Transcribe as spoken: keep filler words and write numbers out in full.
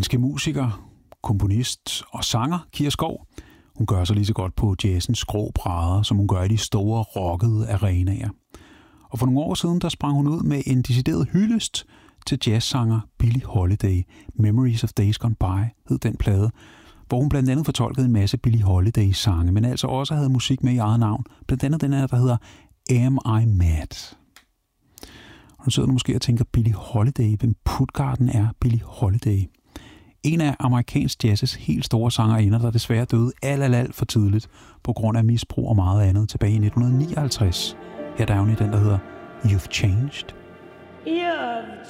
danske musiker, komponist og sanger Kira Skov. Hun gør sig lige så godt på jazzens skrå brædder, som hun gør i de store rockede arenaer. Og for nogle år siden, der sprang hun ud med en decideret hyldest til jazzsanger Billie Holiday. Memories of Days Gone By hed den plade, hvor hun blandt andet fortolkede en masse Billie Holiday-sange, men altså også havde musik med i eget navn. Blandt andet den her, der hedder Am I Mad? Og nu sidder du måske og tænker, Billie Holiday, hvem Puttgarden er Billie Holiday? En af amerikansk jazzes helt store sangerinder, der desværre døde alt, alt, alt for tidligt på grund af misbrug og meget andet tilbage i nitten nioghalvtreds. Her der er hun i den, der hedder You've Changed. You've